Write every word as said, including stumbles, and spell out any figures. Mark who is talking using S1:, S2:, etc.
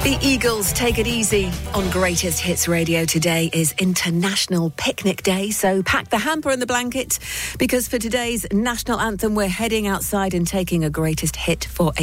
S1: The Eagles take it easy on Greatest Hits Radio. Today is International Picnic Day, so pack the hamper and the blanket, because for today's national anthem we're heading outside and taking a greatest hit for a